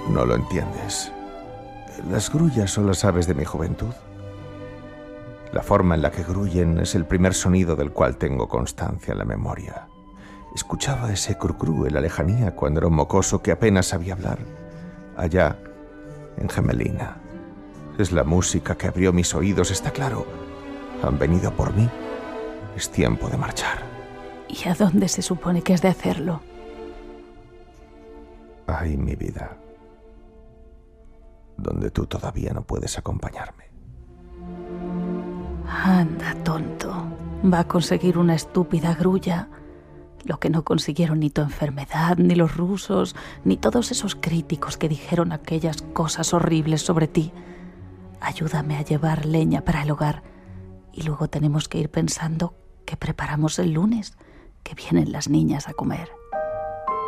No lo entiendes. Las grullas son las aves de mi juventud. La forma en la que grullen es el primer sonido del cual tengo constancia en la memoria. Escuchaba ese cru-cru en la lejanía cuando era un mocoso que apenas sabía hablar. Allá, en Gemelina. Es la música que abrió mis oídos, está claro. Han venido por mí. Es tiempo de marchar. ¿Y a dónde se supone que has de hacerlo? Ay, mi vida. Donde tú todavía no puedes acompañarme. Anda, tonto. Va a conseguir una estúpida grulla. Lo que no consiguieron ni tu enfermedad, ni los rusos, ni todos esos críticos que dijeron aquellas cosas horribles sobre ti. Ayúdame a llevar leña para el hogar. Y luego tenemos que ir pensando qué preparamos el lunes, que vienen las niñas a comer.